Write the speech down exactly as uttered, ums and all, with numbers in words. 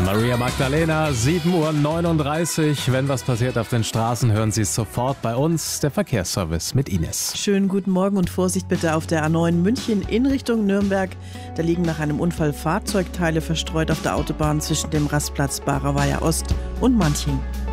Maria Magdalena, sieben Uhr neununddreißig. Wenn was passiert auf den Straßen, hören Sie es sofort bei uns, der Verkehrsservice mit Ines. Schönen guten Morgen und Vorsicht bitte auf der A neun München in Richtung Nürnberg. Da liegen nach einem Unfall Fahrzeugteile verstreut auf der Autobahn zwischen dem Rastplatz Barer Weiher Ost und Manching.